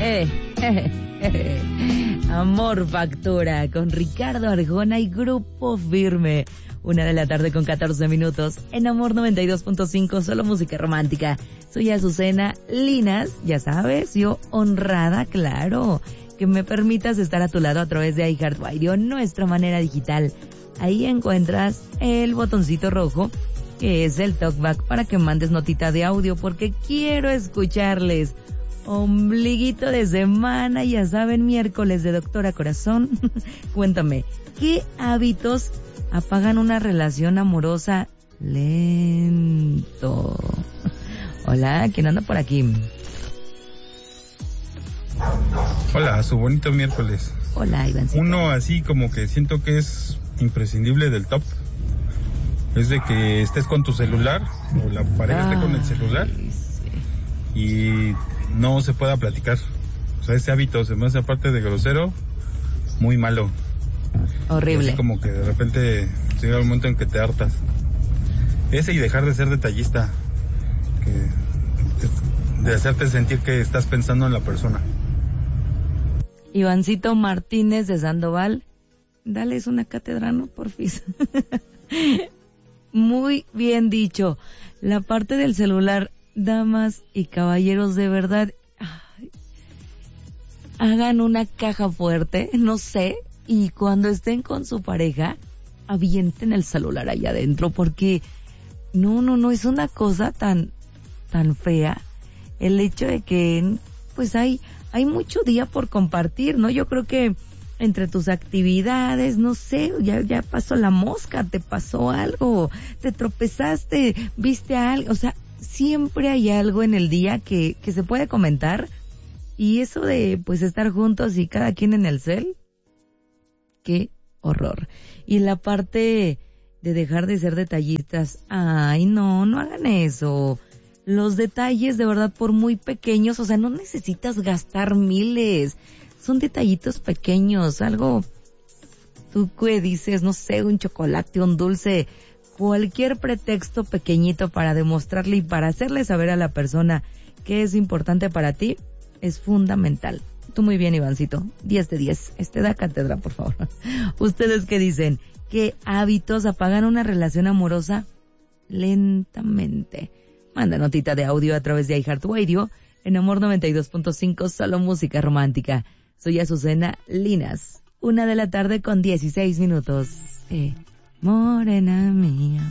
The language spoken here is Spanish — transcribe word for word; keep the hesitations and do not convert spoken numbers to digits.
Eh, eh, eh. Amor Factura con Ricardo Arjona y Grupo Firme. Una de la tarde con catorce minutos en Amor noventa y dos punto cinco, solo música romántica. Soy Azucena Linas, ya sabes, yo honrada, claro, que me permitas estar a tu lado a través de iHeartRadio, nuestra manera digital. Ahí encuentras el botoncito rojo, que es el talkback, para que mandes notita de audio, porque quiero escucharles. Ombliguito de semana, ya saben, miércoles de Doctora Corazón. Cuéntame, ¿qué hábitos apagan una relación amorosa lento? Hola, ¿quién anda por aquí? Hola, su bonito miércoles. Hola, Ivancito. Uno así como que siento que es imprescindible del top, es de que estés con tu celular, o la pareja Ay, esté con el celular, sí. Y no se pueda platicar. O sea, ese hábito se me hace, aparte de grosero, muy malo. Horrible. Así como que de repente llega el momento en que te hartas. Ese, y dejar de ser detallista, que, de hacerte sentir que estás pensando en la persona. Ivancito Martínez de Sandoval, dales una cátedra, ¿no? Porfis. Muy bien dicho. La parte del celular, damas y caballeros, de verdad, ay, hagan una caja fuerte, no sé, y cuando estén con su pareja, avienten el celular allá adentro, porque no, no, no, es una cosa tan, tan fea el hecho de que, pues hay, hay mucho día por compartir, ¿no? Yo creo que entre tus actividades, no sé, ya, ya pasó la mosca, te pasó algo, te tropezaste, viste algo, o sea, siempre hay algo en el día que, que se puede comentar, y eso de, pues, estar juntos y cada quien en el cel, qué horror. Y la parte de dejar de ser detallistas, ay, no, no hagan eso. Los detalles, de verdad, por muy pequeños, o sea, no necesitas gastar miles, son detallitos pequeños, algo, tú que dices, no sé, un chocolate, un dulce, cualquier pretexto pequeñito para demostrarle y para hacerle saber a la persona que es importante para ti, es fundamental. Tú muy bien, Ivancito, diez de diez, este da cátedra, por favor. ¿Ustedes qué dicen? ¿Qué hábitos apagan una relación amorosa lentamente? Manda notita de audio a través de iHeartRadio en Amor noventa y dos punto cinco, solo música romántica. Soy Azucena Linas, una de la tarde con dieciséis minutos. Eh, morena mía.